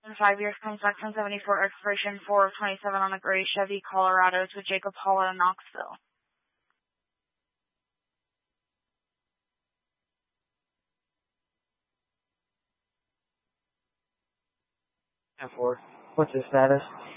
In 5 years comes back from 74, expiration 4 of 27 on a gray Chevy Colorado to Jacob Hall in Knoxville. And 4. What's the status?